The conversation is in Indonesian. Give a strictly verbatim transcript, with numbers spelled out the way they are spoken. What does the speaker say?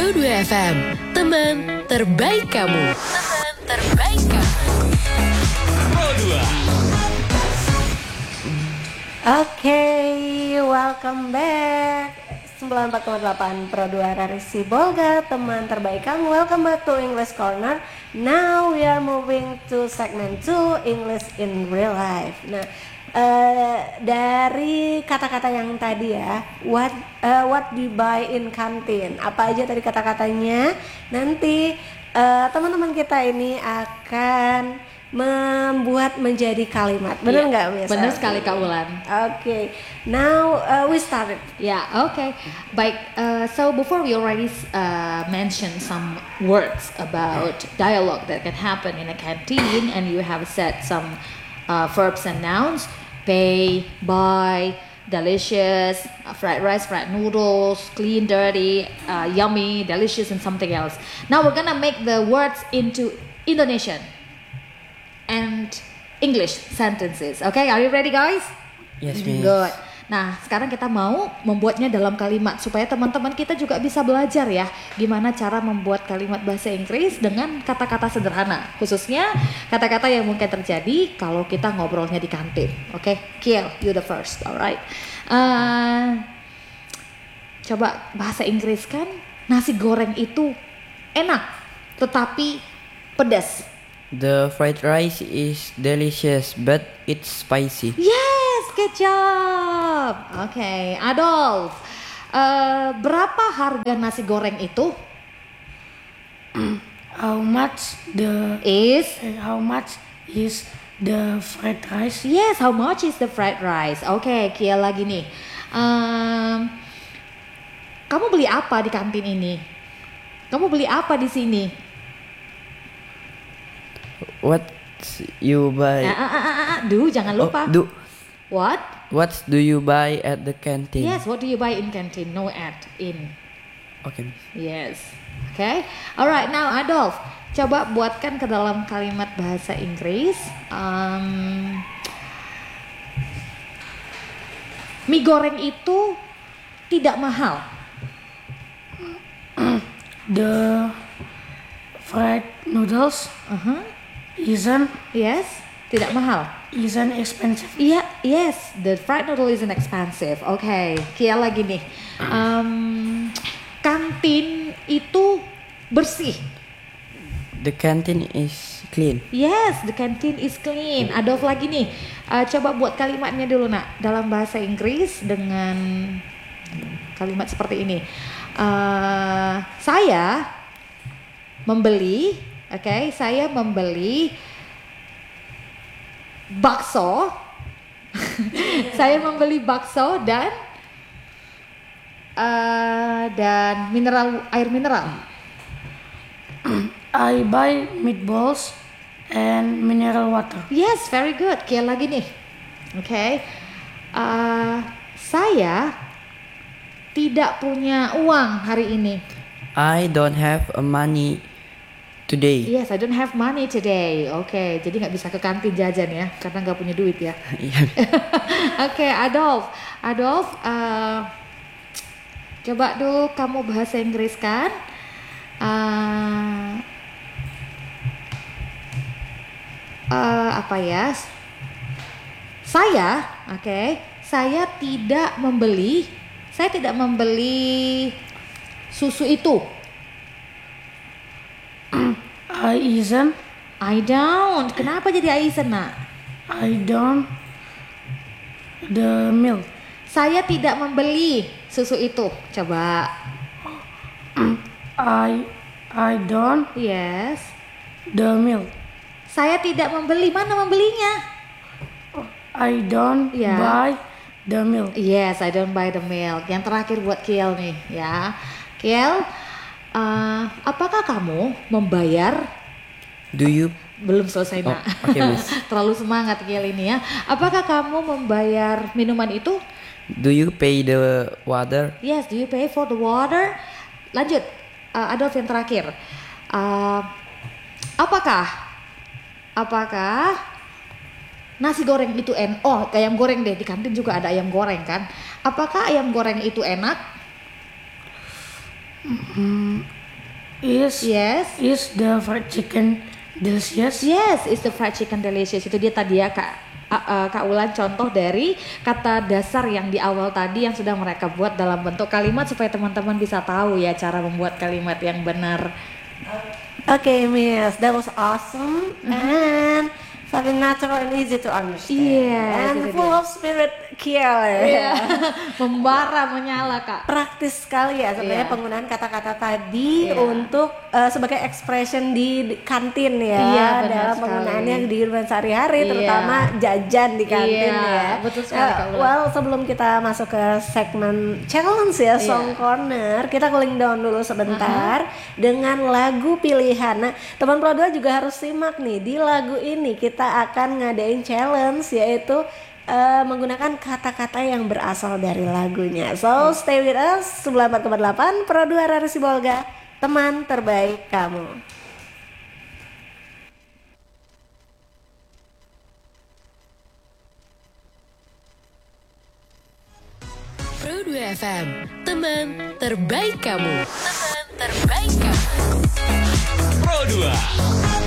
Pro dua F M, teman terbaik kamu. Teman terbaik kamu. Pro dua. Oke, okay, welcome back. sembilan puluh empat koma delapan Pro dua Rarisi Bolga, teman terbaik kamu. Welcome back to English Corner. Now we are moving to segment two, English in real life. Nah, uh, dari kata-kata yang tadi ya, what uh, what do you buy in canteen? Apa aja tadi kata-katanya? Nanti uh, teman-teman kita ini akan membuat menjadi kalimat. Benar nggak, yeah, Miss? Benar sekali Kak Wulan. Oke, okay. Now uh, we started. Yeah, okay. Baik, uh, so before we already uh, mentioned some words about dialogue that can happen in a canteen, and you have said some uh, verbs and nouns: pay, buy, delicious, uh, fried rice, fried noodles, clean, dirty, uh, yummy, delicious, and something else. Now we're gonna make the words into Indonesian and English sentences. Okay, are you ready, guys? Yes, miss. Good. Nah, sekarang kita mau membuatnya dalam kalimat supaya teman-teman kita juga bisa belajar ya gimana cara membuat kalimat bahasa Inggris dengan kata-kata sederhana, khususnya kata-kata yang mungkin terjadi kalau kita ngobrolnya di kantin. Oke, okay? Kiel, you the first, alright. Uh, coba bahasa Inggris kan, nasi goreng itu enak, tetapi pedas. The fried rice is delicious, but it's spicy. Yes, good job. Oke, okay. Adolf, uh, berapa harga nasi goreng itu? How much the Is? How much is the fried rice? Yes, how much is the fried rice? Oke, okay, Kiel lagi nih. Um, kamu beli apa di kantin ini? Kamu beli apa di sini? What you buy? Ah, ah, ah, ah, ah. Du, jangan lupa. Oh, do. What? What do you buy at the canteen? Yes, what do you buy in canteen? No at, in. Okay. Yes. Okay. Alright, now Adolf, coba buatkan ke dalam kalimat bahasa Inggris. Um, mie goreng itu tidak mahal. The fried noodles Uh-huh. isn't Yes, tidak mahal. isn't expensive. Iya, yes, the fried noodle isn't expensive. Oke, okay. Kia lagi nih. Um, kantin itu bersih. The canteen is clean. Yes, the canteen is clean. Adolf lagi nih. Uh, coba buat kalimatnya dulu nak dalam bahasa Inggris dengan kalimat seperti ini. Uh, saya membeli, oke, okay, saya membeli bakso. Saya membeli bakso dan uh, dan mineral air mineral. I buy meatballs and mineral water. Yes, very good. Kiel lagi nih. Oke. Okay. Uh, saya tidak punya uang hari ini. I don't have a money today. Yes, I don't have money today. Oke, okay, jadi nggak bisa ke kantin jajan ya, karena nggak punya duit ya. Iya. Oke, okay, Adolf, Adolf, uh, coba dulu kamu bahasa Inggris kan? Uh, uh, apa ya? Saya, oke, okay, saya tidak membeli, saya tidak membeli susu itu. I isn't. I don't. Kenapa jadi I isn't, nak? I don't. The milk. Saya tidak membeli susu itu. Coba. I I don't. Yes. The milk. Saya tidak membeli. Mana membelinya? I don't Yeah. buy the milk. Yes, I don't buy the milk. Yang terakhir buat Kiel nih, ya. Kiel, uh, apakah kamu membayar? Do you? Belum selesai, Oh, nak. oke, Miss. Terlalu semangat Kiel ini ya. Apakah kamu membayar minuman itu? Do you pay the water? Yes, do you pay for the water? Lanjut, uh, Adolf yang terakhir. Uh, apakah, apakah nasi goreng itu enak? Oh, ayam goreng deh, di kantin juga ada ayam goreng kan? Apakah ayam goreng itu enak? Mm, is Yes. is the fried chicken delicious? Yes, it's the fried chicken delicious. Itu dia tadi ya Kak. A- uh, Kak Ulan contoh dari kata dasar yang di awal tadi yang sudah mereka buat dalam bentuk kalimat supaya teman-teman bisa tahu ya cara membuat kalimat yang benar. Okay, Miss, that was awesome and very natural and easy to understand. Iya, and itu full dia. of spirit killer. Iya, membara menyala Kak. Praktis sekali ya sebenarnya Iya. penggunaan kata-kata tadi Iya. untuk uh, sebagai expression di di kantin ya, Iya, benar dalam sekali. penggunaannya di kehidupan sehari-hari, Iya. terutama jajan di kantin Iya, ya. betul sekali, Uh, Kak Ulan. well, sebelum kita masuk ke segmen challenge ya, Song Iya. Corner, kita cooling down dulu sebentar dengan lagu pilihan. Nah, teman Pro dua juga harus simak nih, di lagu ini kita akan ngadain challenge yaitu Uh, menggunakan kata-kata yang berasal dari lagunya. So stay with us sembilan puluh empat koma delapan Pro dua Rari Sibolga, teman terbaik kamu. Pro dua F M, teman terbaik kamu. Teman terbaik kamu. Pro dua.